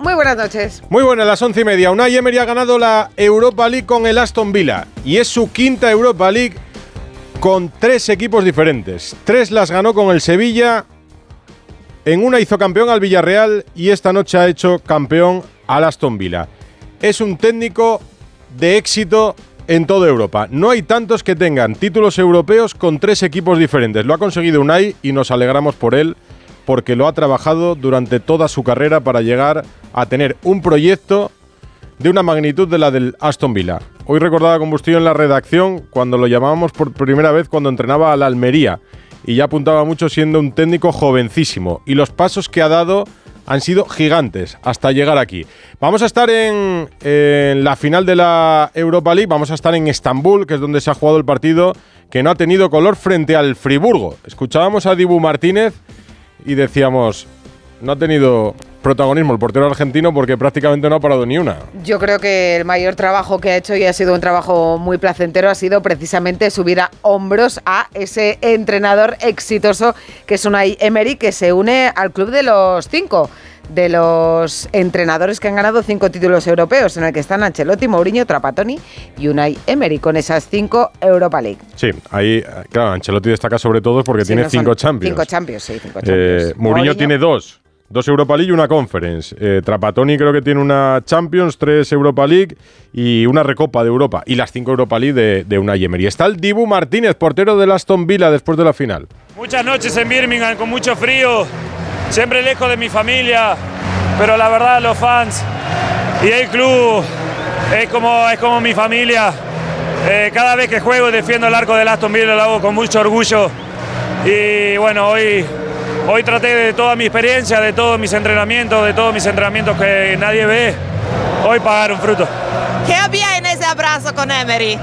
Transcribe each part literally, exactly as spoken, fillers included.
Muy buenas noches. Muy buenas, las once y media. Unai Emery ha ganado la Europa League con el Aston Villa y es su quinta Europa League con tres equipos diferentes. Tres las ganó con el Sevilla, en una hizo campeón al Villarreal y esta noche ha hecho campeón al Aston Villa. Es un técnico de éxito en toda Europa. No hay tantos que tengan títulos europeos con tres equipos diferentes. Lo ha conseguido Unai y nos alegramos por él, porque lo ha trabajado durante toda su carrera para llegar a tener un proyecto de una magnitud de la del Aston Villa. Hoy recordaba con Bustillo en la redacción cuando lo llamábamos por primera vez cuando entrenaba a la Almería y ya apuntaba mucho siendo un técnico jovencísimo y los pasos que ha dado han sido gigantes hasta llegar aquí. Vamos a estar en, en la final de la Europa League, vamos a estar en Estambul, que es donde se ha jugado el partido que no ha tenido color frente al Friburgo. Escuchábamos a Dibu Martínez y decíamos, no ha tenido protagonismo el portero argentino porque prácticamente no ha parado ni una. Yo creo que el mayor trabajo que ha hecho, y ha sido un trabajo muy placentero, ha sido precisamente subir a hombros a ese entrenador exitoso que es Unai Emery, que se une al club de los cinco, de los entrenadores que han ganado cinco títulos europeos, en el que están Ancelotti, Mourinho, Trapattoni y Unai Emery, con esas cinco Europa League. Sí, ahí, claro, Ancelotti destaca sobre todo porque sí, tiene no cinco Champions. Cinco Champions, sí, cinco Champions. Eh, Mourinho, Mourinho tiene dos. Dos Europa League y una Conference. Eh, Trapattoni creo que tiene una Champions, tres Europa League y una Recopa de Europa. Y las cinco Europa League de, de Unai Emery. Está el Dibu Martínez, portero del Aston Villa después de la final. Muchas noches en Birmingham con mucho frío, siempre lejos de mi familia, pero la verdad los fans y el club es como, es como mi familia. Eh, cada vez que juego y defiendo el arco del Aston Villa lo hago con mucho orgullo. Y bueno, hoy... Hoy traté de toda mi experiencia, de todos mis entrenamientos, de todos mis entrenamientos que nadie ve, hoy pagaron fruto. ¿Qué había en ese abrazo con Emery?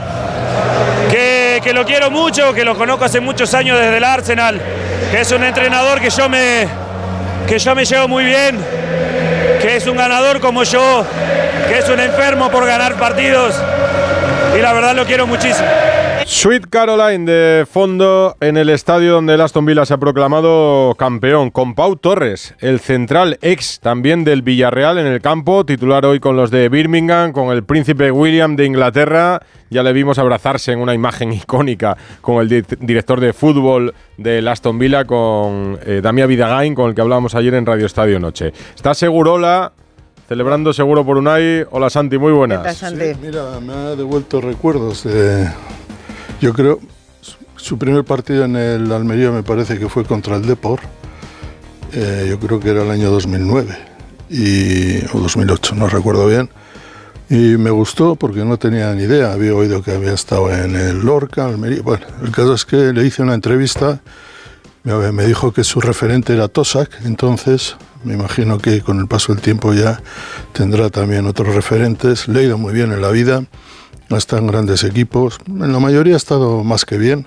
Que, que lo quiero mucho, que lo conozco hace muchos años desde el Arsenal, que es un entrenador que yo me, que yo me llevo muy bien, que es un ganador como yo, que es un enfermo por ganar partidos y la verdad lo quiero muchísimo. Sweet Caroline de fondo en el estadio donde el Aston Villa se ha proclamado campeón, con Pau Torres, el central ex también del Villarreal en el campo, titular hoy con los de Birmingham, con el príncipe William de Inglaterra. Ya le vimos abrazarse en una imagen icónica con el di- director de fútbol del Aston Villa, con eh, Damià Vidagain, con el que hablábamos ayer en Radio Estadio Noche. Está Segurola celebrando seguro por Unai. Hola Santi, muy buenas. ¿Qué tal, Santi? Sí, mira, me ha devuelto recuerdos de... Yo creo, su primer partido en el Almería me parece que fue contra el Depor, eh, yo creo que era el año dos mil nueve, y, o dos mil ocho, no recuerdo bien, y me gustó porque no tenía ni idea, había oído que había estado en el Lorca, Almería. Bueno, el caso es que le hice una entrevista, me, me dijo que su referente era Tosak, entonces me imagino que con el paso del tiempo ya tendrá también otros referentes. Le ha ido muy bien en la vida. Está en grandes equipos, en la mayoría ha estado más que bien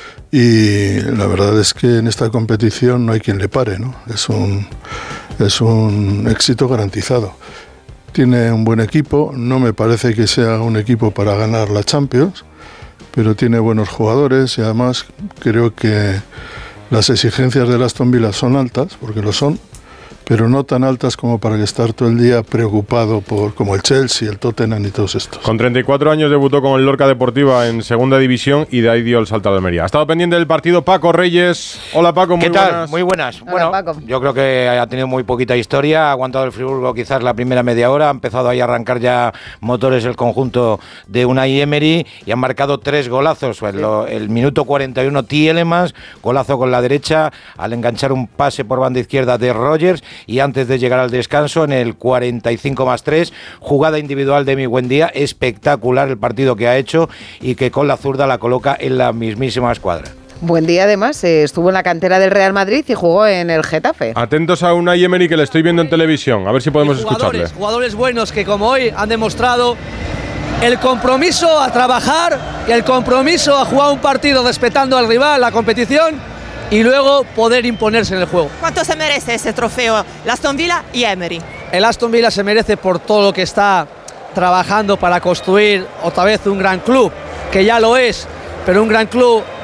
y la verdad es que en esta competición no hay quien le pare, ¿no? Es un, es un éxito garantizado. Tiene un buen equipo, no me parece que sea un equipo para ganar la Champions, pero tiene buenos jugadores y además creo que las exigencias del Aston Villa son altas, porque lo son, pero no tan altas como para estar todo el día preocupado por como el Chelsea, el Tottenham y todos estos. Con treinta y cuatro años debutó con el Lorca Deportiva en segunda división y de ahí dio el salto a la Almería. Ha estado pendiente del partido Paco Reyes. Hola Paco, muy ¿Qué tal? buenas. Muy buenas. Hola, bueno, Paco. Yo creo que ha tenido muy poquita historia, ha aguantado el Friburgo quizás la primera media hora, ha empezado ahí a arrancar ya motores el conjunto de Unai Emery y han marcado tres golazos. Sí. El, el minuto cuarenta y uno Tielemans, golazo con la derecha al enganchar un pase por banda izquierda de Rogers y antes de llegar al descanso en el cuarenta y cinco más tres, jugada individual de Emi Buendía, espectacular el partido que ha hecho y que con la zurda la coloca en la mismísima escuadra. Buendía además eh, estuvo en la cantera del Real Madrid y jugó en el Getafe. Atentos a Unai Emery que le estoy viendo en televisión, a ver si podemos jugadores, escucharle. Jugadores buenos que como hoy han demostrado el compromiso a trabajar y el compromiso a jugar un partido respetando al rival, la competición, y luego poder imponerse en el juego. ¿Cuánto se merece ese trofeo, el Aston Villa y Emery? El Aston Villa se merece por todo lo que está trabajando para construir otra vez un gran club, que ya lo es, pero un gran club